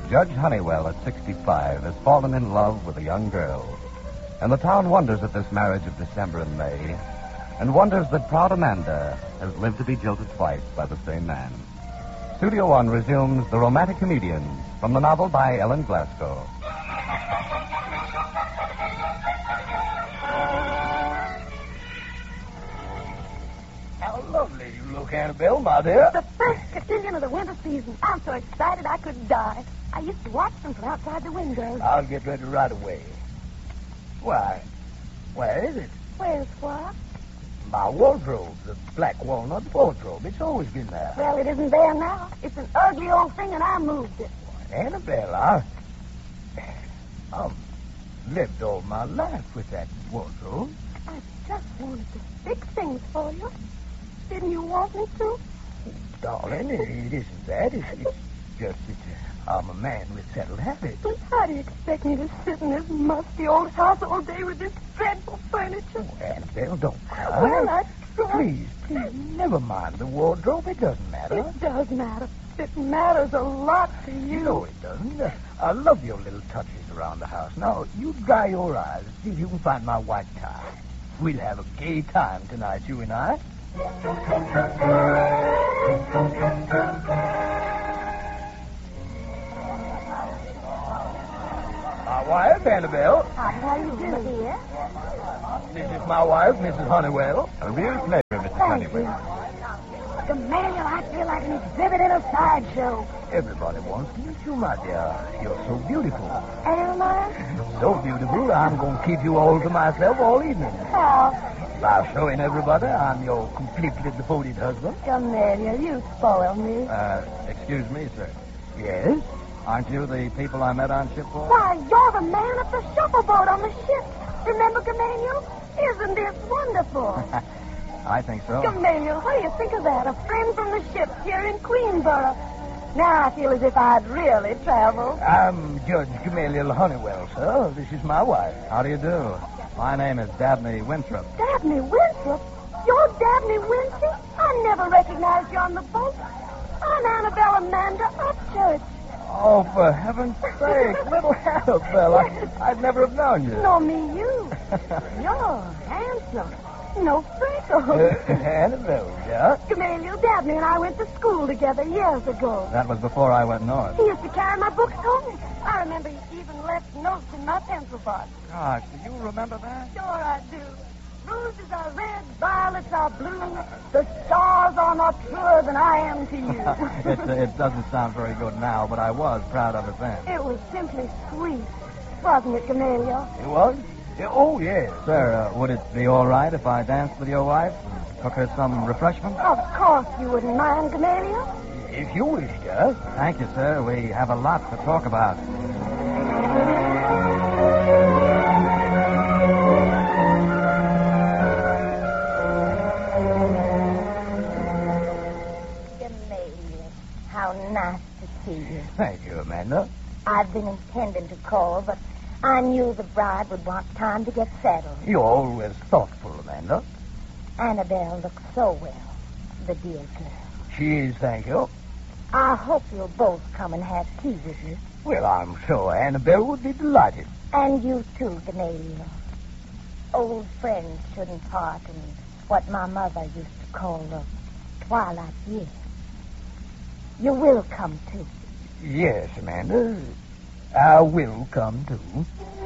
Judge Honeywell, at 65, has fallen in love with a young girl. And the town wonders at this marriage of December and May, and wonders that proud Amanda has lived to be jilted twice by the same man. Studio One resumes The Romantic Comedian from the novel by Ellen Glasgow. How lovely you look, Annabelle, my dear. The first cotillion of the winter season. I'm so excited I could die. I used to watch them from outside the windows. I'll get ready right away. Why, where is it? Where's what? My wardrobe, the black walnut wardrobe. It's always been there. Well, it isn't there now. It's an ugly old thing, and I moved it. Annabelle, I've lived all my life with that wardrobe. I just wanted to fix things for you. Didn't you want me to? Darling, it isn't that. It's just that I'm a man with settled habits. But how do you expect me to sit in this musty old house all day with this dreadful furniture? Oh, Annabelle, don't cry. Well, I try. Please, never mind the wardrobe. It doesn't matter. It does matter. It matters a lot to you. No, it doesn't. I love your little touches around the house. Now, you dry your eyes. See if you can find my white tie. We'll have a gay time tonight, you and I. My wife, Annabelle. How do you do, dear? This is my wife, Mrs. Honeywell. A real pleasure, Mrs. Honeywell. Gamaliel, I feel like an exhibit in a sideshow. Everybody wants to meet you, my dear. You're so beautiful. Am I? So beautiful, I'm going to keep you all to myself all evening. How? By showing everybody I'm your completely devoted husband. Gamaliel, you spoil me. Excuse me, sir. Yes? Aren't you the people I met on shipboard? Why, you're the man at the shuffleboat on the ship. Remember, Gamaliel? Isn't this wonderful? I think so. Gamaliel, what do you think of that? A friend from the ship here in Queensboro. Now I feel as if I'd really traveled. I'm Judge Gamaliel Honeywell, sir. This is my wife. How do you do? My name is Dabney Winthrop. Dabney Winthrop? You're Dabney Winthrop? I never recognized you on the boat. I'm Annabelle Amanda Upchurch. Oh, for heaven's sake, little Annabelle. I'd never have known you. No, me, you. You're handsome. No freckles. Annabelle, yeah? Gamaliel, Dabney and I went to school together years ago. That was before I went north. He used to carry my books home. I remember he even left notes in my pencil box. Gosh, do you remember that? Sure I do. Roses are red, violets are blue. The stars are not truer than I am to you. It doesn't sound very good now, but I was proud of it then. It was simply sweet, wasn't it, Gamaliel? It was? Yeah, oh, yes. Sir, would it be all right if I danced with your wife and took her some refreshment? Of course you wouldn't mind, Gamaliel. If you wish, sir. Thank you, sir. We have a lot to talk about. Gamaliel, how nice to see you. Thank you, Amanda. I've been intending to call, but I knew the bride would want time to get settled. You're always thoughtful, Amanda. Annabelle looks so well, the dear girl. She is, thank you. I hope you'll both come and have tea with me. Well, I'm sure Annabelle would be delighted. And you too, Gamaliel. Old friends shouldn't part in what my mother used to call the twilight years. You will come too. Yes, Amanda. I will come, too.